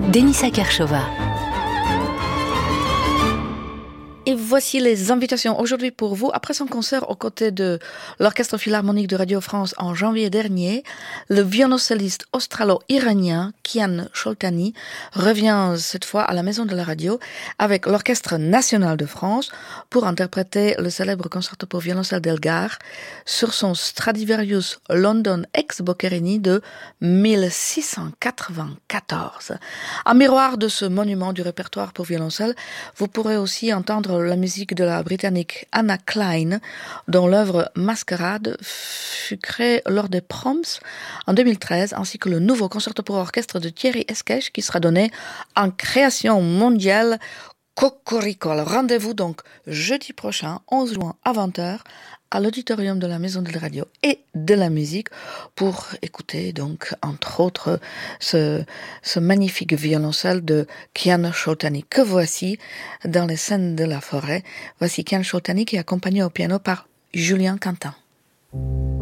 Denisa Kershova. Et voici les invitations aujourd'hui pour vous. Après son concert aux côtés de l'Orchestre Philharmonique de Radio France en janvier dernier, le violoncelliste australo-iranien Kian Sholtani revient cette fois à la Maison de la Radio avec l'Orchestre National de France pour interpréter le célèbre concerto pour violoncelle d'Elgar sur son Stradivarius London ex Boccherini de 1694. En miroir de ce monument du répertoire pour violoncelle, vous pourrez aussi entendre la musique de la Britannique Anna Klein, dont l'œuvre Masquerade fut créée lors des Proms en 2013, ainsi que le nouveau concerto pour orchestre de Thierry Esquèche qui sera donné en création mondiale Cocorico. Alors, rendez-vous donc jeudi prochain, 11 juin à 20h, à l'auditorium de la Maison de la Radio et de la musique pour écouter donc entre autres ce magnifique violoncelle de Kian Sholtani que voici dans les scènes de la forêt. Voici Kian Sholtani qui est accompagné au piano par Julien Quentin.